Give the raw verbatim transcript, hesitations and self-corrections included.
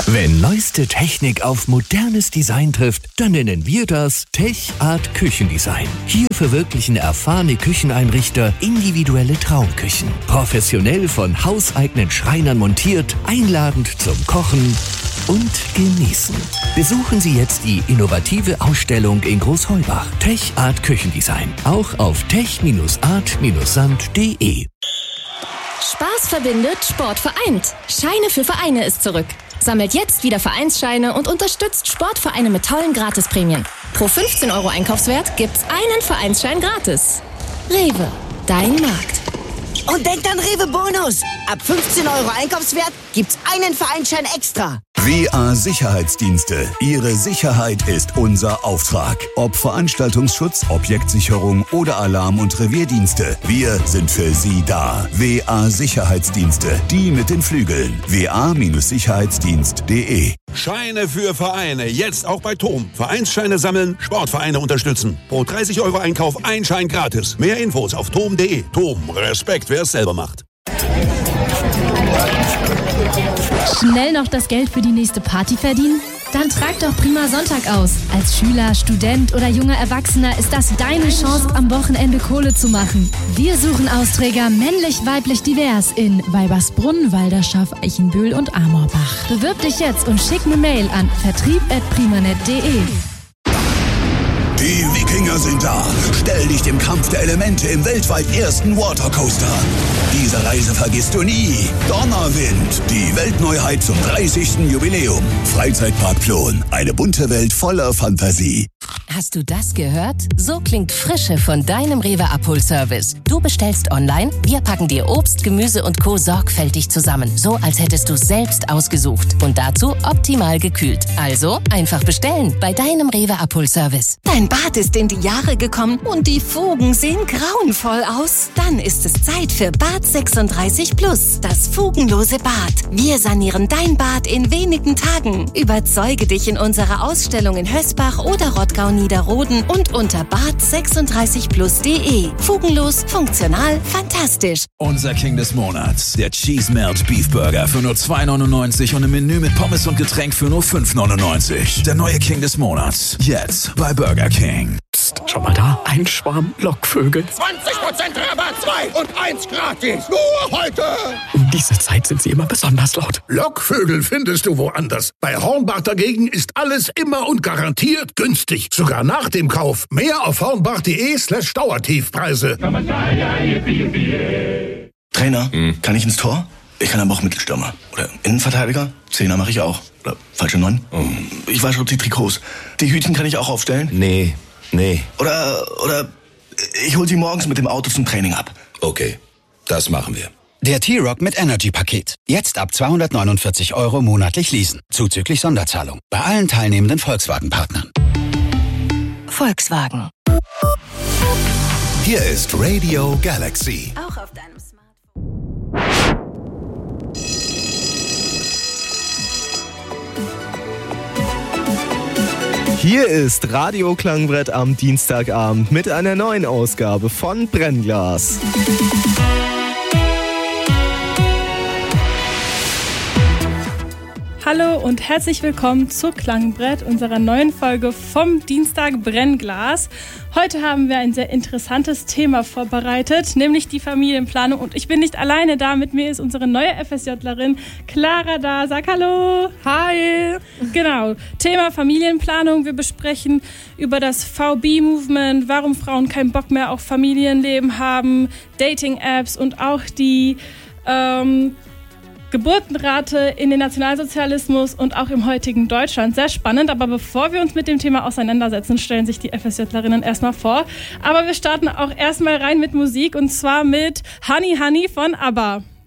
Wenn neueste Technik auf modernes Design trifft, dann nennen wir das Tech-Art Küchendesign. Hier verwirklichen erfahrene Kücheneinrichter individuelle Traumküchen. Professionell von hauseigenen Schreinern montiert, einladend zum Kochen und Genießen. Besuchen Sie jetzt die innovative Ausstellung in Großheubach. Tech-Art Küchendesign. Auch auf tech art sand punkt de. Spaß verbindet, Sport vereint. Scheine für Vereine ist zurück. Sammelt jetzt wieder Vereinsscheine und unterstützt Sportvereine mit tollen Gratisprämien. Pro fünfzehn Euro Einkaufswert gibt's einen Vereinsschein gratis. Rewe, dein Markt. Und denkt an Rewe Bonus. Ab fünfzehn Euro Einkaufswert gibt's einen Vereinsschein extra. W A Sicherheitsdienste. Ihre Sicherheit ist unser Auftrag. Ob Veranstaltungsschutz, Objektsicherung oder Alarm- und Revierdienste. Wir sind für Sie da. W A Sicherheitsdienste. Die mit den Flügeln. w a Sicherheitsdienst punkt de. Scheine für Vereine. Jetzt auch bei Tom. Vereinsscheine sammeln, Sportvereine unterstützen. Pro dreißig Euro Einkauf ein Schein gratis. Mehr Infos auf tom punkt de. Tom, Respekt, wer es selber macht. Schnell noch das Geld für die nächste Party verdienen? Dann trag doch Prima Sonntag aus. Als Schüler, Student oder junger Erwachsener ist das deine Chance, am Wochenende Kohle zu machen. Wir suchen Austräger männlich, weiblich, divers in Weibersbrunn, Walderschaff, Eichenbühl und Amorbach. Bewirb dich jetzt und schick eine Mail an vertrieb at primanet punkt de. Die Wikinger sind da. Stell dich dem Kampf der Elemente im weltweit ersten Watercoaster. Diese Reise vergisst du nie. Donnerwind, die Weltneuheit zum dreißigsten Jubiläum. Freizeitpark Plon, eine bunte Welt voller Fantasie. Hast du das gehört? So klingt Frische von deinem Rewe Abholservice. Du bestellst online, wir packen dir Obst, Gemüse und Co. sorgfältig zusammen. So, als hättest du es selbst ausgesucht. Und dazu optimal gekühlt. Also einfach bestellen bei deinem Rewe Abholservice. Dein Bad ist in die Jahre gekommen und die Fugen sehen grauenvoll aus. Dann ist es Zeit für Bad sechsunddreißig Plus, das fugenlose Bad. Wir sanieren dein Bad in wenigen Tagen. Überzeuge dich in unserer Ausstellung in Hösbach oder Rottgau Niederroden und unter bad sechsunddreißig plus punkt de. Fugenlos, funktional, fantastisch. Unser King des Monats, der Cheese Melt Beef Burger für nur zwei neunundneunzig und ein Menü mit Pommes und Getränk für nur fünf neunundneunzig. Der neue King des Monats, jetzt bei Burger King. Psst, schau mal da, ein Schwarm Lockvögel. zwanzig Prozent Rabatt, zwei und eins gratis. Nur heute. Um diese Zeit sind sie immer besonders laut. Lockvögel findest du woanders. Bei Hornbach dagegen ist alles immer und garantiert günstig. Sogar nach dem Kauf. Mehr auf hornbach.de slash Dauertiefpreise. Trainer, hm. kann ich ins Tor? Ich kann aber auch Mittelstürmer. Oder Innenverteidiger? Zehner mache ich auch. Oder falsche Neun? Oh. Ich wasche die Trikots. Die Hütchen kann ich auch aufstellen? Nee, nee. Oder, oder ich hol sie morgens mit dem Auto zum Training ab. Okay, das machen wir. Der T-Rock mit Energy-Paket. Jetzt ab zweihundertneunundvierzig Euro monatlich leasen. Zuzüglich Sonderzahlung. Bei allen teilnehmenden Volkswagen-Partnern. Volkswagen. Hier ist Radio Galaxy. Auch auf deinem Smartphone. Hier ist Radio Klangbrett am Dienstagabend mit einer neuen Ausgabe von Brennglas. Hallo und herzlich willkommen zu Klangbrett, unserer neuen Folge vom Dienstag Brennglas. Heute haben wir ein sehr interessantes Thema vorbereitet, nämlich die Familienplanung. Und ich bin nicht alleine da, mit mir ist unsere neue FSJlerin Clara da. Sag hallo. Hi. Genau, Thema Familienplanung. Wir besprechen über das V B-Movement, warum Frauen keinen Bock mehr auf Familienleben haben, Dating-Apps und auch die ähm, Geburtenrate in den Nationalsozialismus und auch im heutigen Deutschland. Sehr spannend, aber bevor wir uns mit dem Thema auseinandersetzen, stellen sich die FSJlerinnen erstmal vor. Aber wir starten auch erstmal rein mit Musik und zwar mit Honey Honey von ABBA.